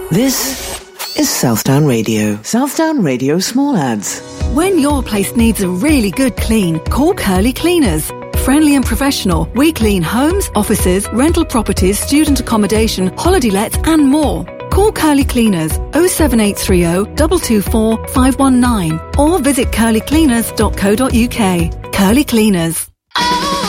This is Southdown Radio. Southdown Radio Small Ads. When your place needs a really good clean, call Curly Cleaners. Friendly and professional, we clean homes, offices, rental properties, student accommodation, holiday lets and more. Call Curly Cleaners 07830 224 519 or visit curlycleaners.co.uk. Curly Cleaners.